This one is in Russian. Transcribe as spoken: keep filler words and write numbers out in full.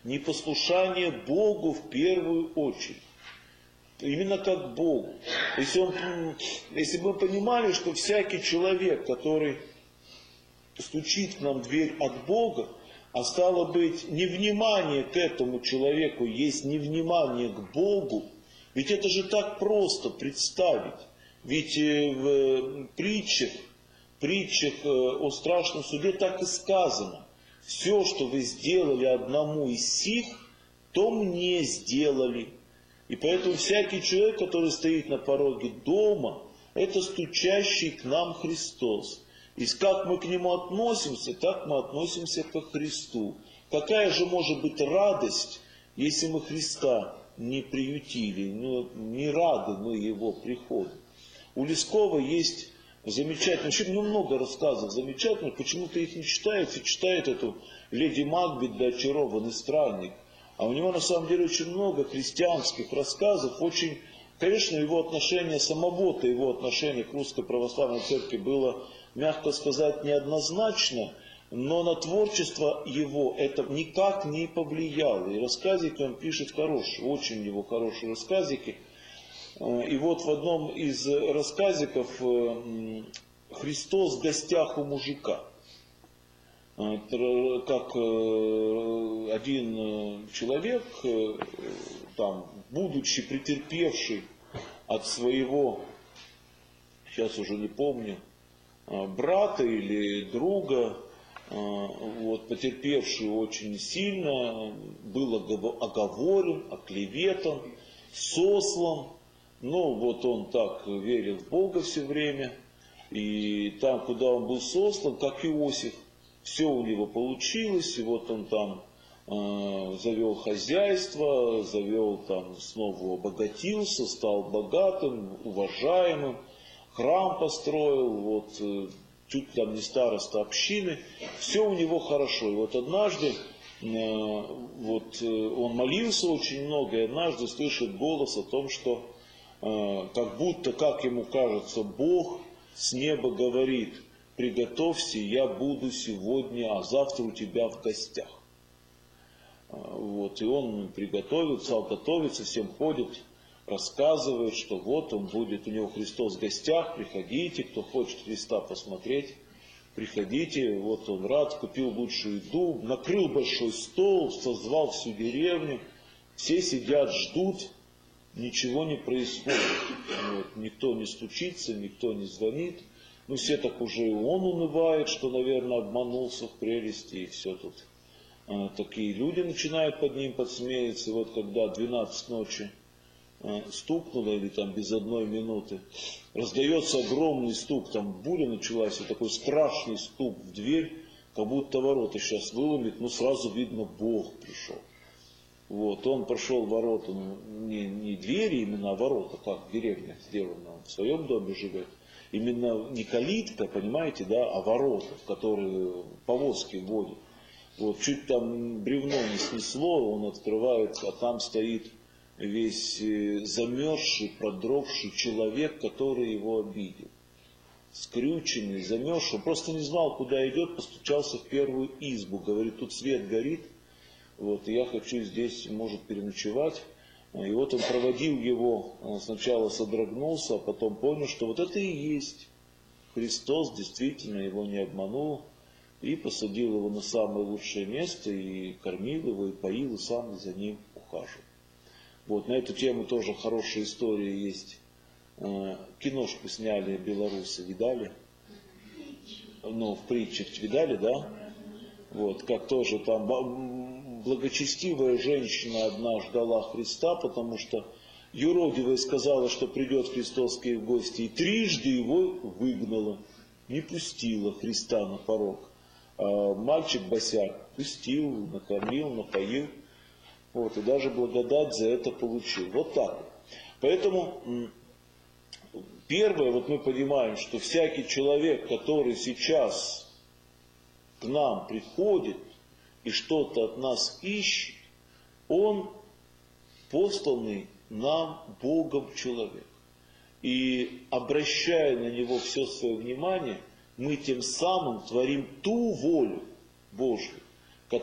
непослушание Богу в первую очередь. Именно как Богу. Если, он, если бы мы понимали, что всякий человек, который стучит к нам в дверь от Бога, а стало быть, невнимание к этому человеку есть невнимание к Богу, ведь это же так просто представить. Ведь в притчах, притчах о страшном суде так и сказано. Все, что вы сделали одному из сих, то мне сделали. И поэтому всякий человек, который стоит на пороге дома, это стучащий к нам Христос. И как мы к Нему относимся, так мы относимся ко Христу. Какая же может быть радость, если мы Христа не приютили, ну, не рады мы Его приходу. У Лескова есть замечательно, вообще много рассказов замечательных, почему-то их не читается, читает эту «Леди Макбет да очарованный странник». А у него на самом деле очень много христианских рассказов, очень, конечно, его отношение самого-то, его отношение к Русской Православной Церкви было, мягко сказать, неоднозначно, но на творчество его это никак не повлияло. И рассказики он пишет хорошие, очень его хорошие рассказики. И вот в одном из рассказиков «Христос в гостях у мужика». Как один человек, там, будучи претерпевший от своего, сейчас уже не помню, брата или друга, вот, потерпевший очень сильно, был оговорен, оклеветан, сослан. Ну, вот он так верил в Бога все время. И там, куда он был сослан, как Иосиф, все у него получилось. И вот он там э, завел хозяйство, завел там, снова обогатился, стал богатым, уважаемым. Храм построил, вот, э, чуть там не староста общины. Все у него хорошо. И вот однажды э, вот, э, он молился очень много, и однажды слышит голос о том, что как будто, как ему кажется, Бог с неба говорит: приготовься, я буду сегодня, а завтра у тебя в гостях. Вот, и он приготовится, стал готовиться, всем ходит, рассказывает, что вот он будет, у него Христос в гостях, приходите, кто хочет Христа посмотреть, приходите, вот он рад, купил лучшую еду, накрыл большой стол, созвал всю деревню, все сидят, ждут. Ничего не происходит. Вот, никто не стучится, никто не звонит. Ну, все так уже, он унывает, что, наверное, обманулся в прелести, и все тут. А, такие люди начинают под ним подсмеяться. И вот когда двенадцать ночи а, стукнуло, или там без одной минуты, раздается огромный стук, там буря началась, и такой страшный стук в дверь, как будто ворота сейчас выломит, ну, сразу видно, Бог пришел. Вот, он прошел ворота, ну, не, не двери именно, а ворота, как в деревне сделано, он в своем доме живет. Именно не калитка, понимаете, да, а ворота, в которые повозки вводят. Вот, чуть там бревно не снесло, он открывает, а там стоит весь замерзший, продрогший человек, который его обидел. Скрюченный, замерзший, просто не знал, куда идет, постучался в первую избу, говорит, тут свет горит. Вот, и я хочу здесь, может, переночевать. И вот он проводил его, сначала содрогнулся, а потом понял, что вот это и есть Христос, действительно его не обманул, и посадил его на самое лучшее место, и кормил его, и поил, и сам за ним ухаживал. Вот, на эту тему тоже хорошая история есть. Киношку сняли белорусы, видали? Ну, в притчах видали, да? Вот, как тоже там благочестивая женщина одна ждала Христа, потому что юродивая сказала, что придет Христос к ей в гости, и трижды его выгнала, не пустила Христа на порог. А мальчик босяк пустил, накормил, напоил, вот, и даже благодать за это получил. Вот так. Поэтому первое, вот мы понимаем, что всякий человек, который сейчас к нам приходит и что-то от нас ищет, он посланный нам Богом человек. И обращая на него все свое внимание, мы тем самым творим ту волю Божью,